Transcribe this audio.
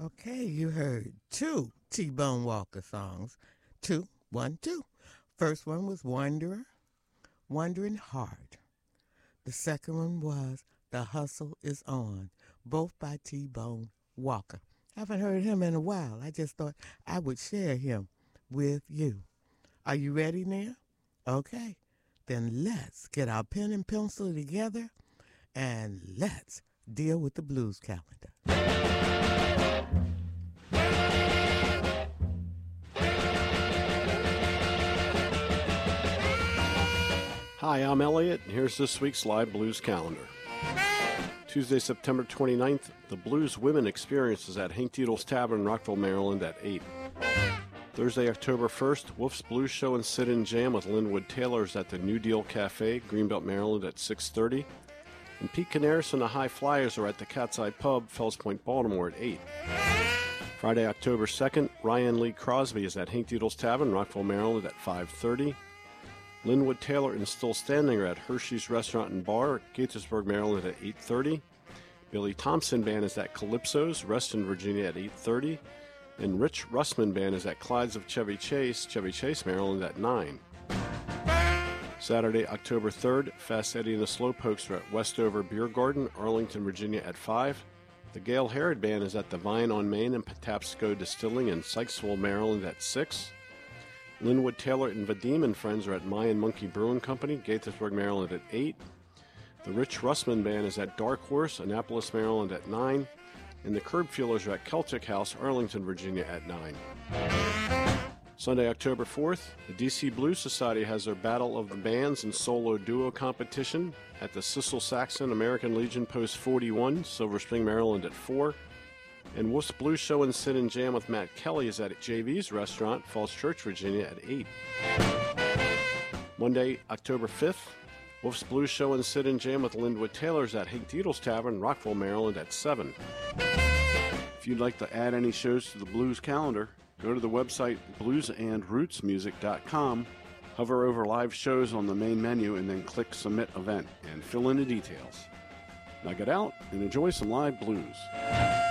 Okay, you heard two T-Bone Walker songs. Two, one, two. First one was Wanderer, Wandering Heart. The second one was The Hustle Is On, both by T-Bone Walker. Haven't heard him in a while. I just thought I would share him with you. Are you ready now? Okay, then let's get our pen and pencil together and let's deal with the blues calendar. Hi, I'm Elliot, and here's this week's live blues calendar. Tuesday, September 29th, the Blues Women Experience is at Hank Deedle's Tavern, Rockville, Maryland at 8. Thursday, October 1st, Wolf's Blues Show and Sit-In Jam with Linwood Taylor is at the New Deal Cafe, Greenbelt, Maryland at 6:30. And Pete Canaris and the High Flyers are at the Cat's Eye Pub, Fells Point, Baltimore at 8. Friday, October 2nd, Ryan Lee Crosby is at Hank Deedle's Tavern, Rockville, Maryland at 5:30. Linwood Taylor and Still Standing are at Hershey's Restaurant and Bar, Gaithersburg, Maryland at 8:30. Billy Thompson Band is at Calypso's, Reston, Virginia at 8:30. And Rich Russman Band is at Clyde's of Chevy Chase, Maryland at 9. Saturday, October 3rd, Fast Eddie and the Slowpokes are at Westover Beer Garden, Arlington, Virginia at 5. The Gail Herod Band is at the Vine on Main and Patapsco Distilling in Sykesville, Maryland at 6. Linwood Taylor and Vadim and Friends are at Mayan Monkey Brewing Company, Gaithersburg, Maryland at 8. The Rich Russman Band is at Dark Horse, Annapolis, Maryland at 9. And the Curb Feelers are at Celtic House, Arlington, Virginia at 9. Sunday, October 4th, the DC Blues Society has their Battle of the Bands and Solo Duo competition at the Cecil Saxon American Legion Post 41, Silver Spring, Maryland at 4. And Wolf's Blues Show and Sit-In Jam with Matt Kelly is at JV's Restaurant, Falls Church, Virginia at 8. Monday, October 5th, Wolf's Blues Show and Sit-In Jam with Linwood Taylor is at Hank Deedle's Tavern, Rockville, Maryland at 7. If you'd like to add any shows to the blues calendar, go to the website bluesandrootsmusic.com, hover over live shows on the main menu, and then click Submit Event and fill in the details. Now get out and enjoy some live blues.